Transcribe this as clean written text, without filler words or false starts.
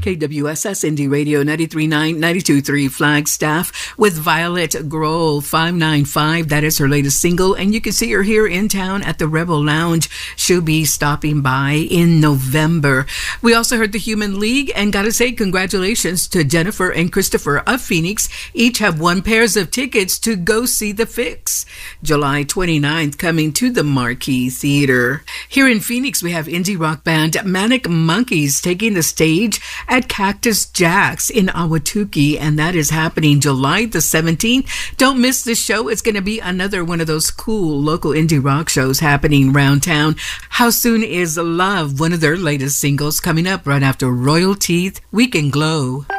KWSS Indie Radio 93.9, 92.3 Flagstaff with Violet Grohl 595. That is her latest single, and you can see her here in town at the Rebel Lounge. She'll be stopping by in November. We also heard the Human League, and gotta say congratulations to Jennifer and Christopher of Phoenix. Each have won pairs of tickets to go see The Fix. July 29th, coming to the Marquee Theater. Here in Phoenix, we have indie rock band Manic Monkeys taking the stage at Cactus Jack's in Ahwatukee, and that is happening July the 17th. Don't miss this show. It's going to be another one of those cool local indie rock shows happening around town. How Soon Is Love, one of their latest singles, coming up right after Royal Teeth, Weekend Glow.